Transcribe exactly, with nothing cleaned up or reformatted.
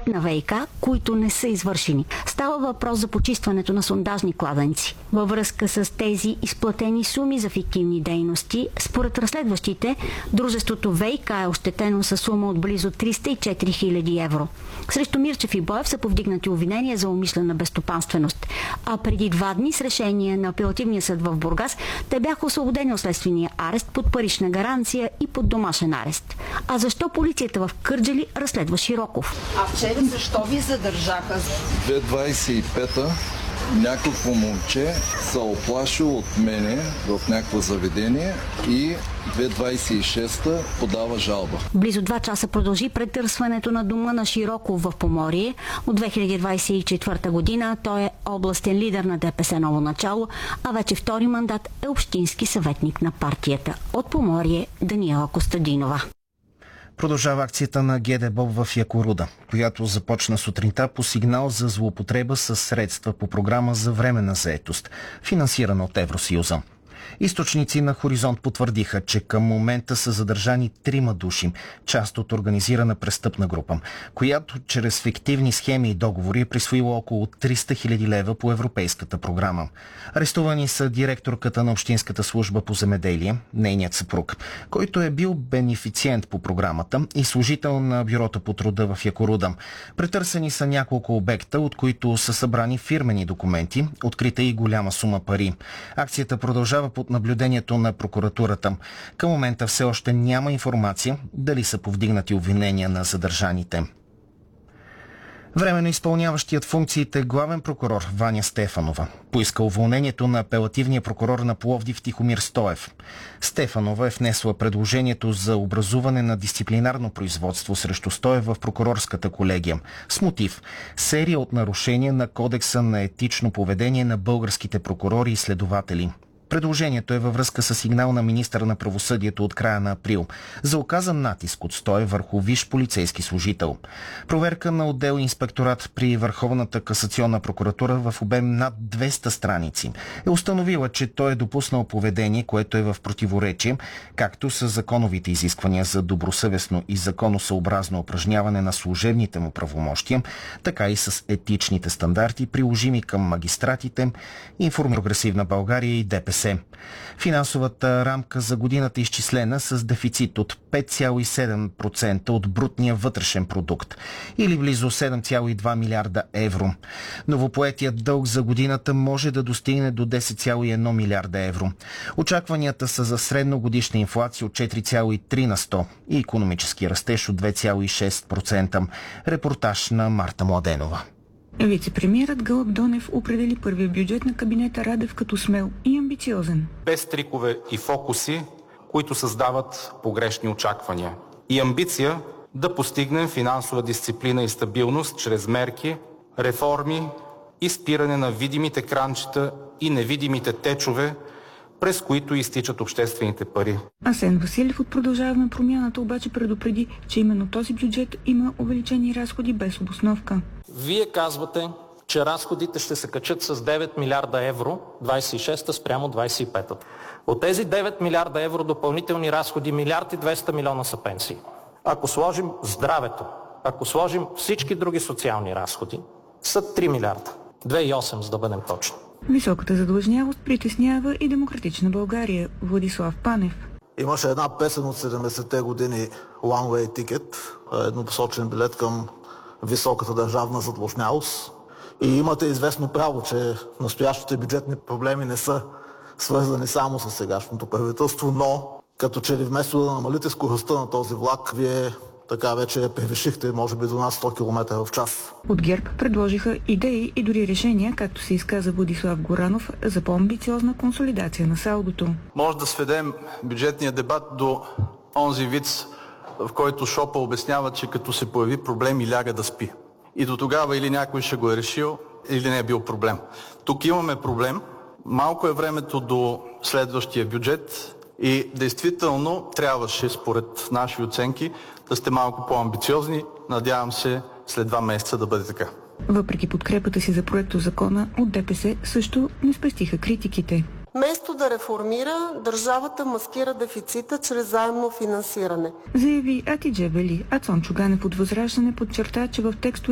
пет на ВиК, които не са извършени. Става въпрос за почистването на сондажни кладенци. Във връзка с тези изплатени суми за фиктивни дейности, според разследващите, дружеството ВиК е ощетено със сума от близо триста и четири хиляди евро. Срещу Мирчев и Боев са повдигнати обвинения за умишлена безстопанственост. А преди два дни с решение на апелативния съд в Бургас те бяха освободени от следствения арест под парична гаранция и под домашен арест. А защо полицията в Кърджали разследва Широков? А вчера защо ви задържаха? две хиляди двадесет и пета някакво момче се оплашило от мене в някакво заведение и две хиляди двадесет и шеста подава жалба. Близо два часа продължи претърсването на дома на Широков в Поморие. От две хиляди двадесет и четвърта година той е областен лидер на ДПС Ново начало, а вече втори мандат е общински съветник на партията. От Поморие Даниела Костадинова. Продължава акцията на ГДБОП в Якоруда, която започна сутринта по сигнал за злоупотреба с средства по програма за временна заетост, финансирана от Евросъюза. Източници на Хоризонт потвърдиха, че към момента са задържани трима души, част от организирана престъпна група, която чрез фиктивни схеми и договори е присвоила около триста хиляди лева по европейската програма. Арестувани са директорката на Общинската служба по земеделие, нейният съпруг, който е бил бенефициент по програмата и служител на Бюрото по труда в Якоруда. Претърсени са няколко обекта, от които са събрани фирмени документи, открита и голяма сума пари. Акцията продължава под наблюдението на прокуратурата. Към момента все още няма информация дали са повдигнати обвинения на задържаните. Временно изпълняващият функциите главен прокурор Ваня Стефанова поиска уволнението на апелативния прокурор на Пловдив Тихомир Стоев. Стефанова е внесла предложението за образуване на дисциплинарно производство срещу Стоев в прокурорската колегия с мотив серия от нарушения на Кодекса на етично поведение на българските прокурори и следователи. Предложението е във връзка с сигнал на министъра на правосъдието от края на април за оказан натиск от Стоев върху висш полицейски служител. Проверка на отдел инспекторат при Върховната касационна прокуратура в обем над двеста страници е установила, че той е допуснал поведение, което е в противоречие както с законовите изисквания за добросъвестно и законосъобразно упражняване на служебните му правомощия, така и с етичните стандарти, приложими към магистратите, Информ Прогресивна България и ДПС. Финансовата рамка за годината е изчислена с дефицит от пет цяло и седем процента от брутния вътрешен продукт или близо седем цяло и два милиарда евро. Новопоетият дълг за годината може да достигне до десет цяло и едно милиарда евро. Очакванията са за средногодишна инфлация от четири цяло и три на сто и икономически растеж от две цяло и шест процента. Репортаж на Марта Младенова. Вице-премиерът Гълъб Донев определи първия бюджет на кабинета Радев като смел и амбициозен. Без трикове и фокуси, които създават погрешни очаквания. И амбиция да постигнем финансова дисциплина и стабилност чрез мерки, реформи и спиране на видимите кранчета и невидимите течове, през които изтичат обществените пари. Асен Василев от Продължаваме промяната обаче предупреди, че именно този бюджет има увеличени разходи без обосновка. Вие казвате, че разходите ще се качат с девет милиарда евро двадесет и шеста спрямо двадесет и пета. От тези девет милиарда евро допълнителни разходи, милиард и двеста милиона са пенсии. Ако сложим здравето, ако сложим всички други социални разходи, са три милиарда. две цяло и осем, за да бъдем точни. Високата задлъжнялост притеснява и Демократична България. Владислав Панев. Имаше една песен от седемдесетте години One Way Ticket, еднопосочен билет към високата държавна задлъжнялост. И имате известно право, че настоящите бюджетни проблеми не са свързани само с сегашното правителство, но като че ли вместо да намалите скоростта на този влак, вие така вече превишихте, може би, до над сто километра в час. От ГЕРБ предложиха идеи и дори решения, както се изказа Владислав Горанов, за по-амбициозна консолидация на салдото. Може да сведем бюджетния дебат до онзи виц, в който Шопа обяснява, че като се появи проблем и ляга да спи. И до тогава или някой ще го е решил, или не е бил проблем. Тук имаме проблем. Малко е времето до следващия бюджет и действително трябваше, според наши оценки, да сте малко по-амбициозни. Надявам се след два месеца да бъде така. Въпреки подкрепата си за проектозакона, от ДПС също не спестиха критиките. Вместо да реформира, държавата маскира дефицита чрез заемно финансиране. Заяви Атидже Вели, а Цончо Ганев от Възраждане подчерта, че в текстове